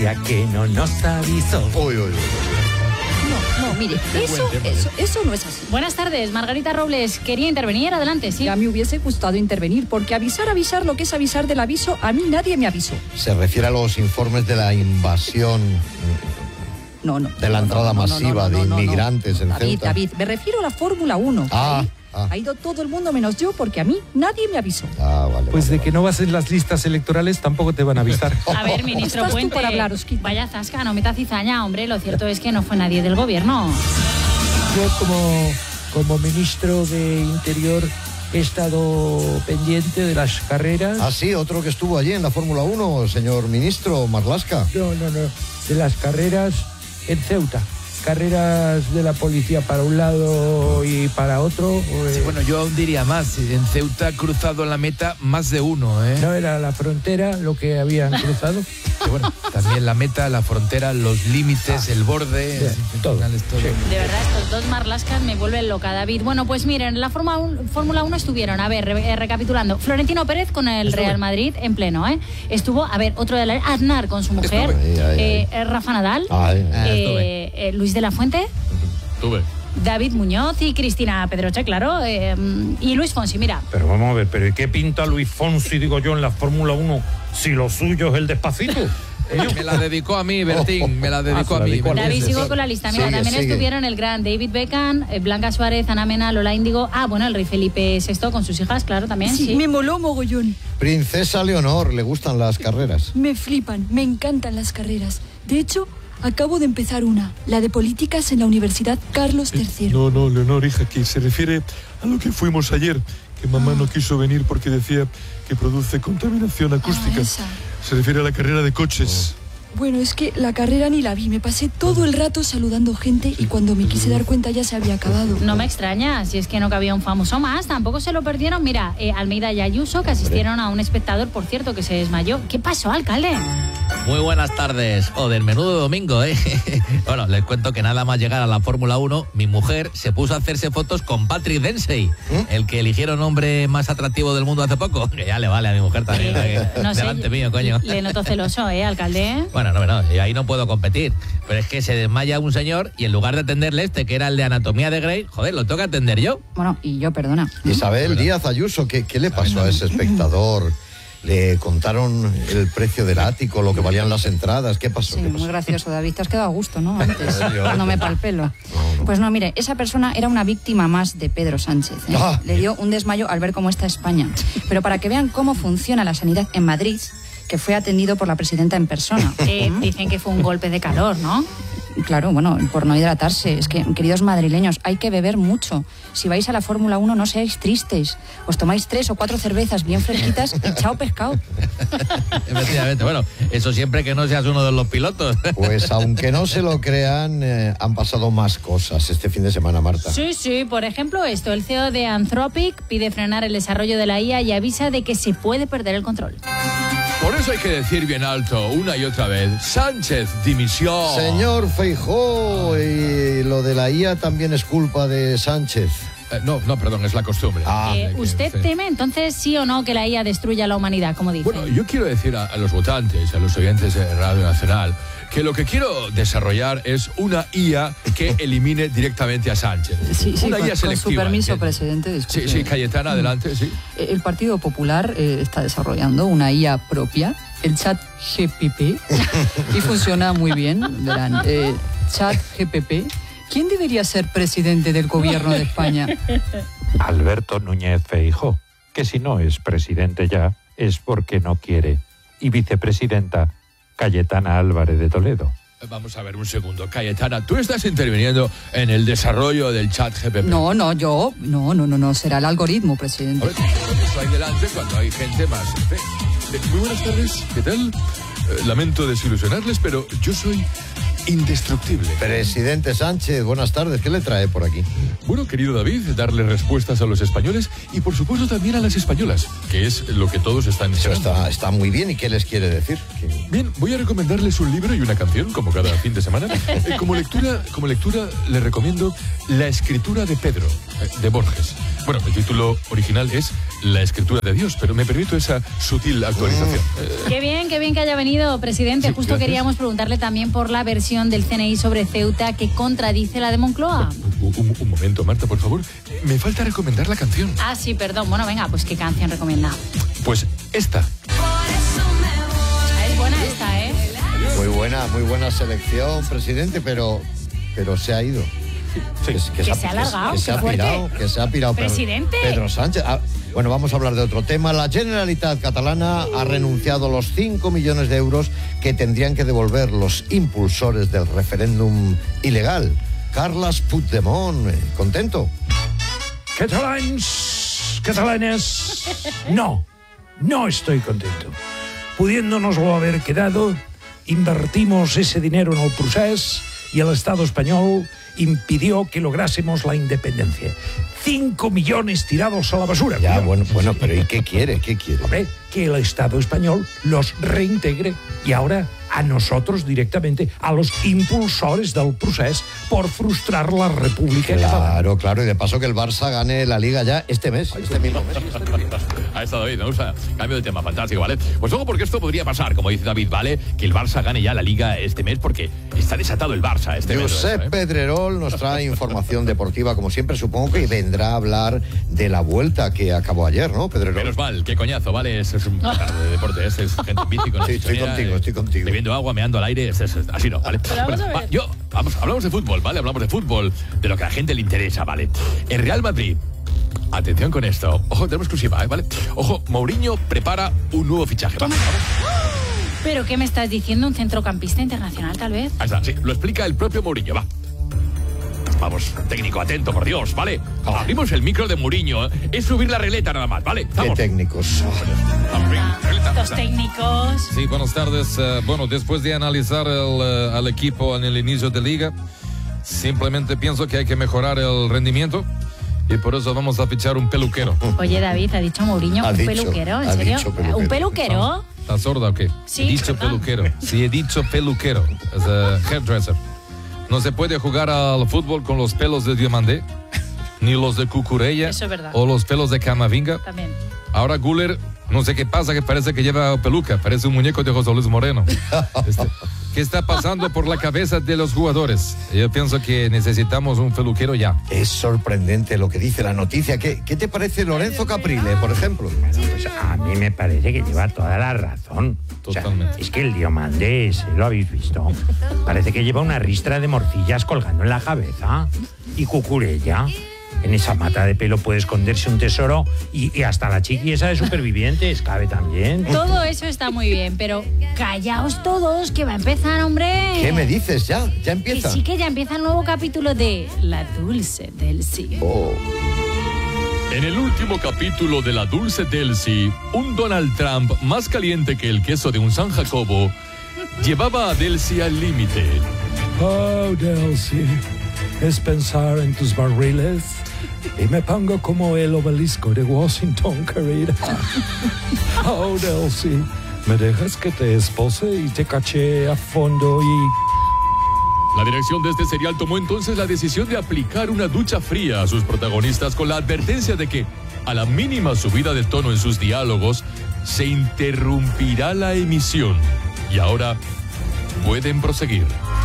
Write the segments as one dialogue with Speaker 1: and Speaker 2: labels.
Speaker 1: Italia que no nos avisó.
Speaker 2: No, mire, eso no es así.
Speaker 3: Buenas tardes, Margarita Robles. Quería intervenir, adelante, sí.
Speaker 2: Ya me hubiese gustado intervenir, porque avisar lo que es avisar del aviso, a mí nadie me avisó.
Speaker 4: Se refiere a los informes de la invasión... de la entrada masiva de inmigrantes en Ceuta.
Speaker 2: David, me refiero a la Fórmula 1. Ha ido todo el mundo menos yo, porque a mí nadie me avisó.
Speaker 1: Pues de que no vas en las listas electorales tampoco te van a avisar.
Speaker 3: A ver, ministro Puente,
Speaker 2: para hablar, Osquita?
Speaker 3: Vaya zasca, no meta cizaña, hombre. Lo cierto es que no fue nadie del gobierno.
Speaker 5: Yo como ministro de Interior he estado pendiente de las carreras.
Speaker 4: Ah, sí, otro que estuvo allí en la Fórmula 1, señor ministro Marlaska.
Speaker 5: No, de las carreras en Ceuta. Carreras de la policía para un lado y para otro.
Speaker 6: Sí, bueno, yo aún diría más. En Ceuta ha cruzado la meta más de uno, ¿eh?
Speaker 5: No era la frontera lo que habían cruzado.
Speaker 6: Y bueno, también la meta, la frontera, los límites, el borde.
Speaker 5: Todo.
Speaker 3: De verdad, estos dos Marlascas me vuelven loca, David. Bueno, pues miren, en la Fórmula 1 estuvieron, a ver, recapitulando, Florentino Pérez con el Real Madrid en pleno, ¿eh? Estuvo, a ver, otro de la... Aznar con su mujer, Rafa Nadal, Luis de la Fuente, David Muñoz y Cristina Pedroche, claro, y Luis Fonsi, mira.
Speaker 1: Pero vamos a ver, ¿pero qué pinta Luis Fonsi, digo yo, en la Fórmula 1 si lo suyo es el Despacito?
Speaker 6: Me la dedicó a mí, Bertín, me la dedicó a mí.
Speaker 3: David, sigo con la lista. Mira, también estuvieron el gran David Beckham, Blanca Suárez, Ana Mena, Lola Índigo. Bueno, el rey Felipe VI con sus hijas, claro, también. Sí,
Speaker 2: me moló mogollón.
Speaker 4: Princesa Leonor, ¿le gustan las carreras?
Speaker 7: Me flipan, me encantan las carreras. De hecho, acabo de empezar la de políticas en la Universidad Carlos III.
Speaker 8: No, Leonor, hija, que se refiere a lo que fuimos ayer, que mamá no quiso venir porque decía que produce contaminación acústica. Se refiere a la carrera de coches.
Speaker 7: Bueno, es que la carrera ni la vi, me pasé todo el rato saludando gente y cuando me quise dar cuenta ya se había acabado.
Speaker 3: No me extraña, si es que no cabía un famoso más, tampoco se lo perdieron. Mira, Almeida y Ayuso, que asistieron a un espectador, por cierto, que se desmayó. ¿Qué pasó, alcalde?
Speaker 9: Muy buenas tardes, o del menú de domingo, ¿eh? Bueno, les cuento que nada más llegar a la Fórmula 1, mi mujer se puso a hacerse fotos con Patrick Dempsey, el que eligieron hombre más atractivo del mundo hace poco, que ya le vale a mi mujer también,
Speaker 3: no sé,
Speaker 9: delante mío, coño.
Speaker 3: Le noto celoso, alcalde.
Speaker 9: Bueno, no, y ahí no puedo competir, pero es que se desmaya un señor y en lugar de atenderle que era el de Anatomía de Grey, joder, lo tengo que atender yo.
Speaker 2: Bueno, y yo, perdona.
Speaker 4: Isabel Díaz Ayuso, ¿qué le pasó a ese espectador? ¿Le contaron el precio del ático, lo que valían las entradas? ¿Qué pasó?
Speaker 2: Sí,
Speaker 4: ¿Qué pasó?
Speaker 2: muy gracioso, David. Te has quedado a gusto, ¿no? Antes, dándome pa'l pelo.
Speaker 4: No.
Speaker 2: Pues no, mire, esa persona era una víctima más de Pedro Sánchez, ¿eh? Le dio un desmayo al ver cómo está España. Pero para que vean cómo funciona la sanidad en Madrid, que fue atendido por la presidenta en persona.
Speaker 3: Dicen que fue un golpe de calor, ¿no?
Speaker 2: Claro, bueno, por no hidratarse. Es que, queridos madrileños, hay que beber mucho. Si vais a la Fórmula 1, no seáis tristes. Os tomáis 3 o 4 cervezas bien fresquitas y chao pescado.
Speaker 9: Efectivamente, bueno, eso siempre que no seas uno de los pilotos.
Speaker 4: Pues aunque no se lo crean, han pasado más cosas este fin de semana, Marta.
Speaker 3: Sí, por ejemplo esto, el CEO de Anthropic pide frenar el desarrollo de la IA y avisa de que se puede perder el control.
Speaker 6: Por eso hay que decir bien alto, una y otra vez, Sánchez, dimisión.
Speaker 4: Señor Feijóo, y lo de la IA también es culpa de Sánchez.
Speaker 6: No, perdón, es la costumbre.
Speaker 3: ¿Usted teme entonces, sí o no, que la IA destruya la humanidad, como dice?
Speaker 6: Bueno, yo quiero decir a los votantes, a los oyentes de Radio Nacional, que lo que quiero desarrollar es una IA que elimine directamente a Sánchez.
Speaker 2: Sí,
Speaker 6: una IA selectiva.
Speaker 2: Con su permiso, presidente. Disculpe.
Speaker 6: Sí, Cayetana, adelante, sí.
Speaker 2: El Partido Popular está desarrollando una IA propia, el Chat GPT, y funciona muy bien, verán. Chat GPT. ¿Quién debería ser presidente del gobierno de España?
Speaker 10: Alberto Núñez Feijóo, que si no es presidente ya, es porque no quiere. Y vicepresidenta, Cayetana Álvarez de Toledo.
Speaker 6: Vamos a ver un segundo. Cayetana, ¿tú estás interviniendo en el desarrollo del Chat GPT?
Speaker 2: No, yo. No, será el algoritmo, presidente.
Speaker 6: A ver, eso ahí delante cuando hay gente más. Muy buenas tardes, ¿qué tal? Lamento desilusionarles, pero yo soy indestructible.
Speaker 4: Presidente Sánchez, buenas tardes. ¿Qué le trae por aquí?
Speaker 6: Bueno, querido David, darle respuestas a los españoles y por supuesto también a las españolas, que es lo que todos están esperando.
Speaker 4: Está muy bien. ¿Y qué les quiere decir?
Speaker 6: Bien, voy a recomendarles un libro y una canción, como cada fin de semana. Como lectura, le recomiendo La escritura de Pedro, de Borges. Bueno, el título original es La Escritura de Dios, pero me permito esa sutil actualización.
Speaker 3: Qué bien que haya venido, presidente.
Speaker 6: Sí,
Speaker 3: Justo
Speaker 6: gracias.
Speaker 3: queríamos preguntarle también por la versión del CNI sobre Ceuta que contradice la de Moncloa.
Speaker 6: Un momento, Marta, por favor. Me falta recomendar la canción.
Speaker 3: Ah, sí, perdón. Bueno, venga, pues ¿qué canción recomienda?
Speaker 6: Pues esta.
Speaker 3: Es buena esta, ¿eh?
Speaker 4: Muy buena selección, presidente, pero se ha ido.
Speaker 6: Sí.
Speaker 3: Que se ha alargado,
Speaker 4: que se ha pirado.
Speaker 3: Presidente.
Speaker 4: Pedro Sánchez. Bueno, vamos a hablar de otro tema. La Generalitat catalana ha renunciado a los 5 millones de euros que tendrían que devolver los impulsores del referéndum ilegal. Carles Puigdemont, ¿contento?
Speaker 5: Catalanes, no estoy contento. Pudiéndonoslo haber quedado, invertimos ese dinero en el procés y el Estado español impidió que lográsemos la independencia. 5 millones tirados a la basura.
Speaker 4: Ya, bueno, pero ¿y qué quiere?
Speaker 5: Hombre, que el Estado español los reintegre y ahora a nosotros directamente, a los impulsores del procés por frustrar la República Catalana.
Speaker 4: Claro, y de paso que el Barça gane la Liga ya este mismo mes.
Speaker 6: Ha estado David, me gusta. Cambio de tema, fantástico, ¿vale? Pues ojo, porque esto podría pasar, como dice David, ¿vale? Que el Barça gane ya la Liga este mes, porque está desatado el Barça este mes.
Speaker 4: Josep Pedrerol nos trae información deportiva, como siempre. Supongo que vendrá a hablar de la vuelta que acabó ayer, ¿no, Pedrerol?
Speaker 6: Menos mal, qué coñazo, ¿vale? Es un de deporte, es gente bici con
Speaker 4: Sí, estoy contigo.
Speaker 6: Bebiendo agua, meando al aire, así no, ¿vale?
Speaker 3: Pero vamos a ver.
Speaker 6: Hablamos de fútbol, ¿vale? Hablamos de fútbol, de lo que a la gente le interesa, ¿vale? El Real Madrid, atención con esto, ojo, tenemos exclusiva, ¿vale? Ojo, Mourinho prepara un nuevo fichaje, ¿vale?
Speaker 3: ¿Pero qué me estás diciendo? ¿Un centrocampista internacional, tal vez?
Speaker 6: Ahí está, sí, lo explica el propio Mourinho, va. Vamos, técnico, atento, por Dios, ¿vale? Abrimos el micro de Mourinho, es subir la regleta nada más, ¿vale?
Speaker 4: Qué técnicos.
Speaker 3: Los técnicos.
Speaker 11: Sí, buenas tardes. Bueno, después de analizar al equipo en el inicio de liga, simplemente pienso que hay que mejorar el rendimiento y por eso vamos a fichar un peluquero.
Speaker 3: Oye, David, ¿ha dicho Mourinho un peluquero? ¿En serio? ¿Un peluquero?
Speaker 11: ¿Estás sorda o qué?
Speaker 3: Sí,
Speaker 11: He dicho
Speaker 3: perdón.
Speaker 11: peluquero. Sí, he dicho peluquero. Es hairdresser. No se puede jugar al fútbol con los pelos de Diomandé, ni los de Cucurella,
Speaker 3: Eso es verdad.
Speaker 11: o los pelos de Camavinga.
Speaker 3: También.
Speaker 11: Ahora Güler, no sé qué pasa, que parece que lleva peluca, parece un muñeco de José Luis Moreno. ¿Qué está pasando por la cabeza de los jugadores? Yo pienso que necesitamos un peluquero ya.
Speaker 4: Es sorprendente lo que dice la noticia. ¿Qué te parece Lorenzo Caprile, por ejemplo?
Speaker 12: Pues a mí me parece que lleva toda la razón.
Speaker 11: Totalmente.
Speaker 12: O sea, es que el Diomandé ese, ¿lo habéis visto? Parece que lleva una ristra de morcillas colgando en la cabeza. Y Cucurella, en esa mata de pelo puede esconderse un tesoro y hasta la chiqui esa de Supervivientes cabe también.
Speaker 3: Todo eso está muy bien, pero callaos todos, que va a empezar, hombre.
Speaker 4: ¿Qué me dices? ¿Ya
Speaker 3: Que
Speaker 4: empieza?
Speaker 3: sí, que ya empieza el nuevo capítulo de La Dulce del Sí.
Speaker 6: En el último capítulo de La Dulce Delcy, un Donald Trump más caliente que el queso de un San Jacobo llevaba a Delcy al límite.
Speaker 5: Oh, Delcy, es pensar en tus barriles y me pongo como el obelisco de Washington, querida. Oh, Delcy, ¿me dejas que te espose y te caché a fondo y...
Speaker 6: La dirección de este serial tomó entonces la decisión de aplicar una ducha fría a sus protagonistas con la advertencia de que, a la mínima subida de tono en sus diálogos, se interrumpirá la emisión. Y ahora pueden proseguir.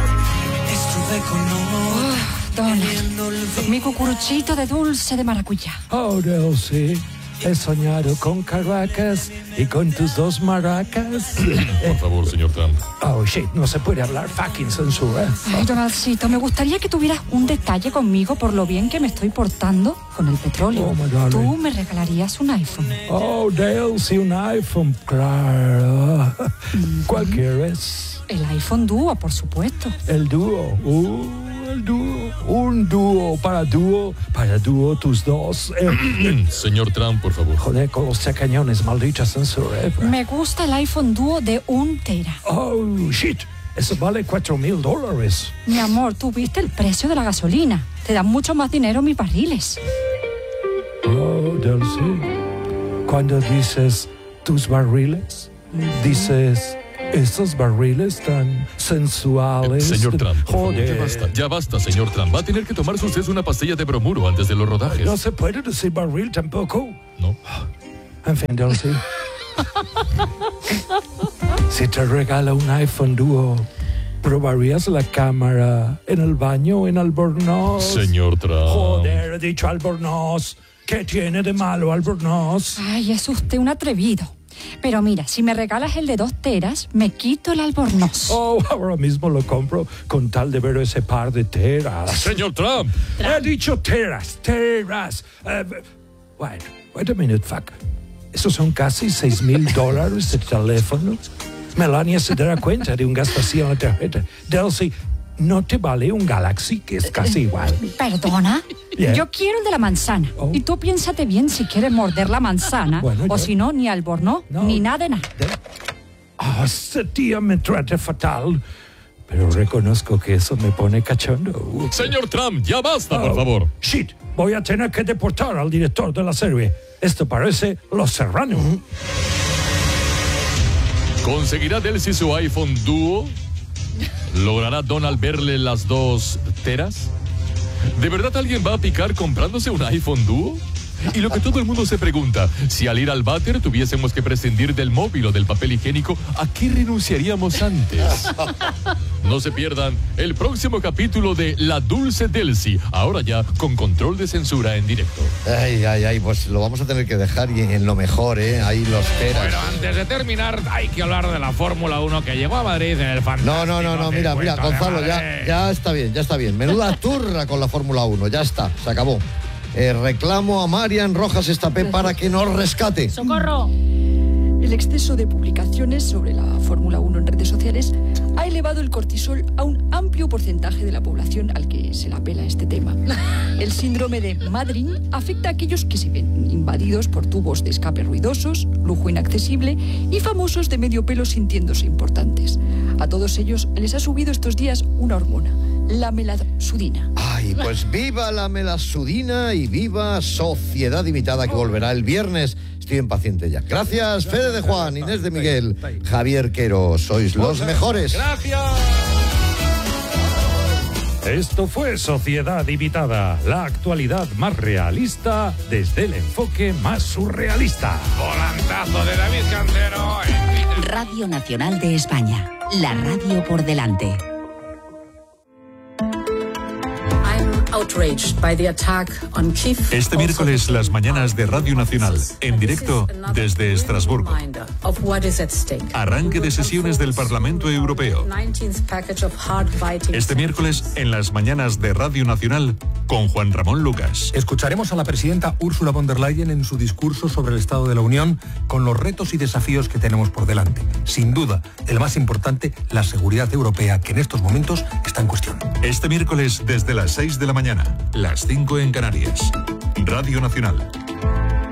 Speaker 7: Donald, mi cucuruchito de dulce de maracuyá.
Speaker 5: Oh, Delcy, he soñado con Caracas y con tus dos maracas.
Speaker 6: Por favor, señor Trump.
Speaker 5: Oh, shit, no se puede hablar, fucking censura.
Speaker 7: Ay, Donaldcito, me gustaría que tuvieras un detalle conmigo por lo bien que me estoy portando con el petróleo.
Speaker 5: Oh, my darling.
Speaker 7: Tú me regalarías un iPhone.
Speaker 5: Oh, Delcy, un iPhone, claro. ¿Cuál quieres?
Speaker 7: El iPhone Duo, por supuesto.
Speaker 5: El dúo. El dúo. Un dúo, para dúo tus dos.
Speaker 6: Señor Trump, por favor.
Speaker 5: Joder, con los cañones, maldita censura.
Speaker 7: Me gusta el iPhone Duo de 1 tera.
Speaker 5: Oh, shit. Eso vale $4,000.
Speaker 7: Mi amor, tú viste el precio de la gasolina. Te dan mucho más dinero mis barriles.
Speaker 5: Oh, Delcy. Cuando dices tus barriles, dices Esos barriles tan sensuales.
Speaker 6: Señor Trump, por favor,
Speaker 5: Joder.
Speaker 6: ya basta, señor Trump. Va a tener que tomarse usted una pastilla de bromuro antes de los rodajes.
Speaker 5: No se puede decir barril tampoco.
Speaker 6: No.
Speaker 5: En fin, Dulce. Si te regala un iPhone Duo, ¿probarías la cámara en el baño en Albornoz?
Speaker 6: Señor Trump.
Speaker 5: Joder, he dicho Albornoz. ¿Qué tiene de malo Albornoz?
Speaker 13: Ay, es usted un atrevido. Pero mira, si me regalas el de 2 teras, me quito el Albornoz.
Speaker 5: Oh, ahora mismo lo compro con tal de ver ese par de teras.
Speaker 6: Señor Trump.
Speaker 5: He dicho teras. Wait a minute, fuck. Esos son casi $6,000 de teléfono. Melania se dará cuenta de un gasto así en la tarjeta. Delcy, ¿no te vale un Galaxy que es casi igual?
Speaker 13: ¿Perdona?
Speaker 5: Yeah.
Speaker 13: Yo quiero el de la manzana.
Speaker 5: Oh.
Speaker 13: Y tú piénsate bien si quieres morder la manzana.
Speaker 5: Bueno,
Speaker 13: o
Speaker 5: yo-
Speaker 13: si no, ni Albornoz, ni nada de nada.
Speaker 5: Ese tía me trata fatal. Pero reconozco que eso me pone cachondo.
Speaker 6: Señor Trump, ya basta, por favor.
Speaker 5: Shit, voy a tener que deportar al director de la serie. Esto parece Los Serranos.
Speaker 6: ¿Conseguirá Delcy su iPhone Duo? ¿Logrará Donald verle las 2 teras? ¿De verdad alguien va a picar comprándose un iPhone Duo? Y lo que todo el mundo se pregunta, si al ir al váter tuviésemos que prescindir del móvil o del papel higiénico, ¿a qué renunciaríamos antes? No se pierdan el próximo capítulo de La Dulce Delcy, ahora ya con control de censura en directo.
Speaker 4: Ay, pues lo vamos a tener que dejar y en lo mejor, ¿eh? Ahí los teras.
Speaker 14: Bueno, antes de terminar, hay que hablar de la Fórmula 1 que llegó a Madrid en el fantástico.
Speaker 4: No, mira, Gonzalo, ya está bien. Menuda turra con la Fórmula 1, ya está, se acabó. Reclamo a Marian Rojas Estapé para que nos rescate.
Speaker 3: ¡Socorro!
Speaker 7: El exceso de publicaciones sobre la Fórmula 1 en redes sociales ha elevado el cortisol a un amplio porcentaje de la población al que se le apela este tema. El síndrome de Madrid afecta a aquellos que se ven invadidos por tubos de escape ruidosos, lujo inaccesible y famosos de medio pelo sintiéndose importantes. A todos ellos les ha subido estos días una hormona, la melasudina.
Speaker 4: Ay, pues viva la melasudina y viva Sociedad Imitada, que volverá el viernes. Estoy impaciente ya. Gracias, Fede de Juan, Inés de Miguel, Javier Quero. Sois los mejores.
Speaker 14: Gracias.
Speaker 12: Esto fue Sociedad Imitada, la actualidad más realista desde el enfoque más surrealista.
Speaker 14: Volantazo de David Cantero.
Speaker 15: Radio Nacional de España, la radio por delante.
Speaker 16: Este miércoles, las mañanas de Radio Nacional, en directo desde Estrasburgo. Arranque de sesiones del Parlamento Europeo. Este miércoles, en las mañanas de Radio Nacional, con Juan Ramón Lucas.
Speaker 17: Escucharemos a la presidenta Ursula von der Leyen en su discurso sobre el Estado de la Unión, con los retos y desafíos que tenemos por delante. Sin duda, el más importante, la seguridad europea, que en estos momentos está en cuestión.
Speaker 16: Este miércoles, desde las 6 de la mañana, las 5 en Canarias. Radio Nacional,